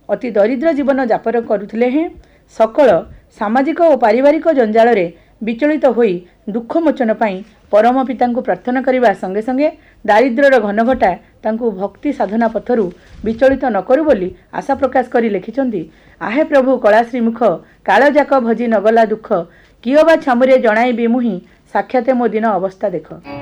अति दरिद्र जीवन जापन करुथिले हें सकल सामाजिक और पारिवारिक जंजाल रे विचलित होई दुख मोचन पाई परम पिता को प्रार्थना करने संगे संगे दारिद्र्यर घनघटा तांकु भक्ति साधना पथरु विचलित न करू बोली आशा प्रकाश करी लिखिछन्ति। आहे प्रभु कलाश्री मुख कालजाक भजी नगला दुख किओ बा छामुरे जणाइबी मुहि साक्षाते मो दिन अवस्था देख।